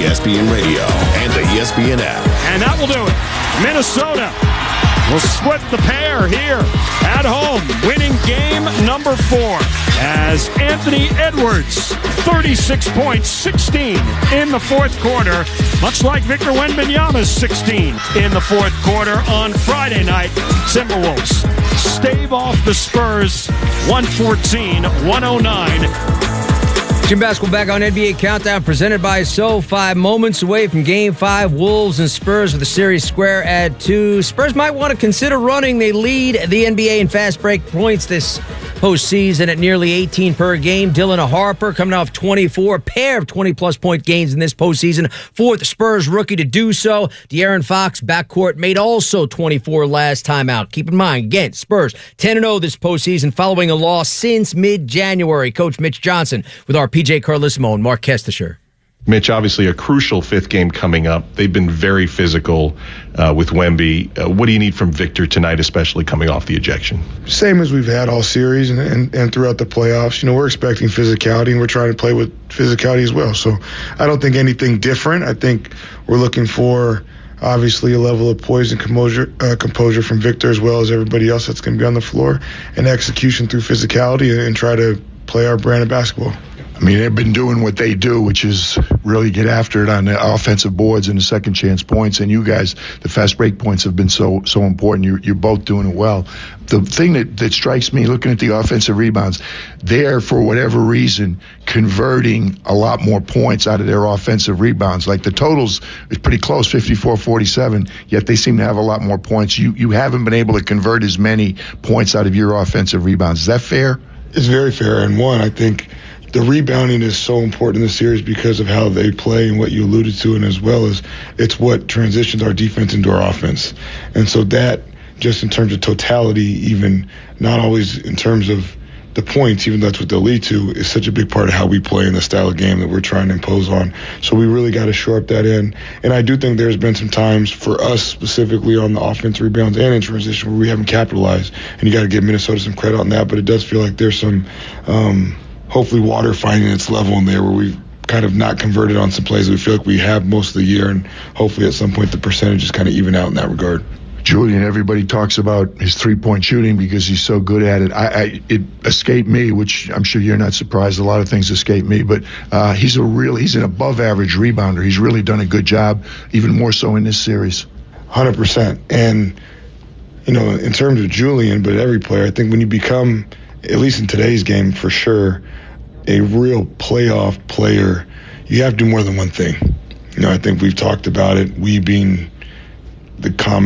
ESPN Radio and the ESPN app. And that will do it. Minnesota will split the pair here at home, winning game number 4 as Anthony Edwards, 36 points, 16 in the fourth quarter, much like Victor Wembanyama's 16 in the fourth quarter on Friday night. Timberwolves stave off the Spurs 114-109. Jim Basketball back on NBA Countdown, presented by SoFi. Moments away from Game 5, Wolves and Spurs with the series square at 2. Spurs might want to consider running. They lead the NBA in fast break points this postseason at nearly 18 per game. Dylan Harper coming off 24, a pair of 20-plus point games in this postseason. Fourth Spurs rookie to do so. De'Aaron Fox, backcourt, made also 24 last time out. Keep in mind, again, Spurs 10-0 this postseason following a loss since mid-January. Coach Mitch Johnson with our PJ Carlissimo and Mark Kestisher. Mitch, obviously a crucial fifth game coming up. They've been very physical with Wemby. What do you need from Victor tonight, especially coming off the ejection? Same as we've had all series and throughout the playoffs. You know, we're expecting physicality, and we're trying to play with physicality as well. So I don't think anything different. I think we're looking for, obviously, a level of poise and composure from Victor as well as everybody else that's going to be on the floor, and execution through physicality and try to play our brand of basketball. I mean, they've been doing what they do, which is really get after it on the offensive boards and the second chance points. And you guys, the fast break points have been so important. You're both doing it well. The thing that strikes me looking at the offensive rebounds, they're, for whatever reason, converting a lot more points out of their offensive rebounds. Like the totals is pretty close, 54-47, yet they seem to have a lot more points. You haven't been able to convert as many points out of your offensive rebounds. Is that fair? It's very fair. And one, I think the rebounding is so important in this series because of how they play and what you alluded to, and as well as it's what transitions our defense into our offense. And so that, just in terms of totality, even not always in terms of the points, even though that's what they'll lead to, is such a big part of how we play in the style of game that we're trying to impose on. So we really got to shore up that end. And I do think there's been some times for us specifically on the offense rebounds and in transition where we haven't capitalized. And you got to give Minnesota some credit on that. But it does feel like there's some hopefully water finding its level in there where we've kind of not converted on some plays that we feel like we have most of the year. And hopefully at some point the percentages kind of even out in that regard. Julian, everybody talks about his three-point shooting because he's so good at it. It escaped me, which I'm sure you're not surprised. A lot of things escape me, but he's an above-average rebounder. He's really done a good job, even more so in this series. 100%. And, you know, in terms of Julian, but every player, I think when you become, at least in today's game for sure, a real playoff player, you have to do more than one thing. You know, I think we've talked about it, we being the common